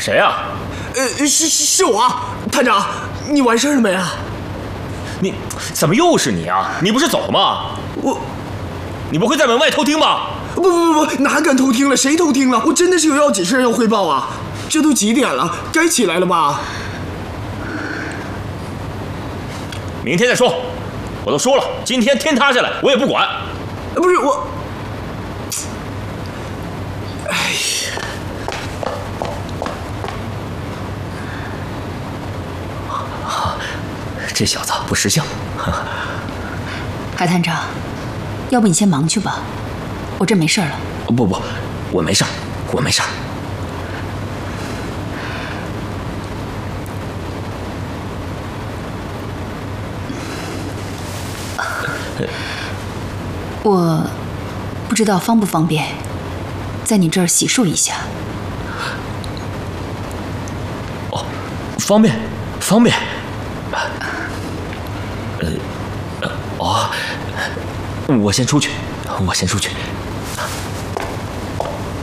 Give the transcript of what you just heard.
谁啊？ 是我啊，探长，你完事儿了没啊？ 你怎么又是你啊？你不是走了吗？你不会在门外偷听吧？ 不，哪敢偷听了？谁偷听了？我真的是有要紧事要汇报啊！这都几点了？该起来了吧？ 明天再说。我都说了，今天天塌下来我也不管。 不是我，哎呀，这小子不识相。 海探长，要不你先忙去吧，我这没事了。 不，我没事，我没事。 我不知道方不方便在你这儿洗漱一下。 哦，方便。我先出去。